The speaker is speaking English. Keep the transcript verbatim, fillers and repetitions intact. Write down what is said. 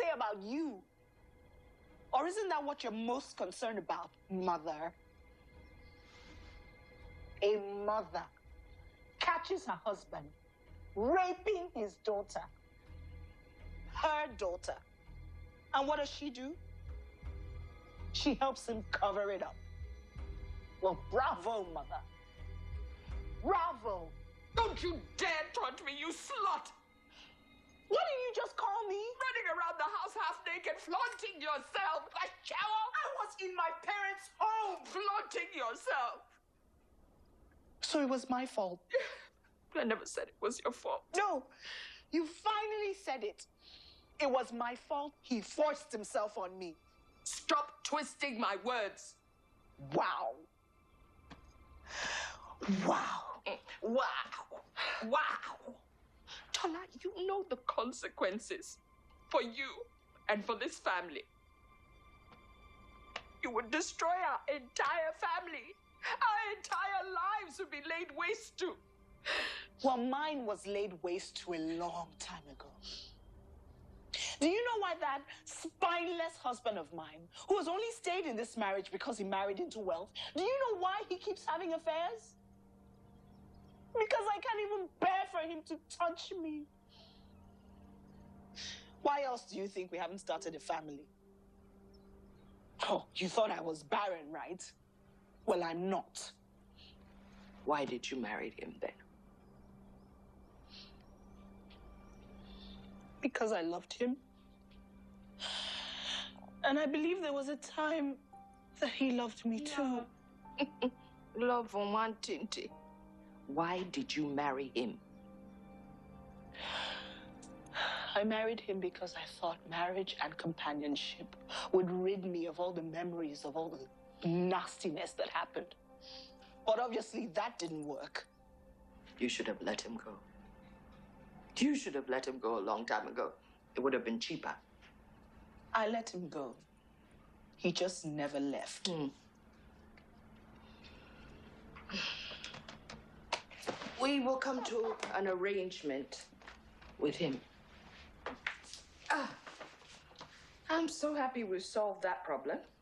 say about you? Or isn't that what you're most concerned about, mother? A mother catches her husband raping his daughter, her daughter. And what does she do? She helps him cover it up. Well, bravo, mother. Bravo. Don't you dare taunt me, you slut! What did you just call me? Running around the house half naked, flaunting yourself. I shower. I was in my parents' home. Flaunting yourself. So it was my fault. I never said it was your fault. No, you finally said it. It was my fault. He forced himself on me. Stop twisting my words. Wow. Wow. Wow. Wow. Tola, you know the consequences for you and for this family. You would destroy our entire family. Our entire lives would be laid waste to. Well, mine was laid waste to a long time ago. Do you know why that spineless husband of mine, who has only stayed in this marriage because he married into wealth, do you know why he keeps having affairs? Because I can't even bear for him to touch me. Why else do you think we haven't started a family? Oh, you thought I was barren, right? Well, I'm not. Why did you marry him then? Because I loved him. And I believe there was a time that he loved me too. Love on one tinty. Why did you marry him? I married him because I thought marriage and companionship would rid me of all the memories of all the nastiness that happened. But obviously that didn't work. You should have let him go. You should have let him go a long time ago. It would have been cheaper. I let him go. He just never left. Mm. We will come to an arrangement with him. Ah, I'm so happy we solved that problem.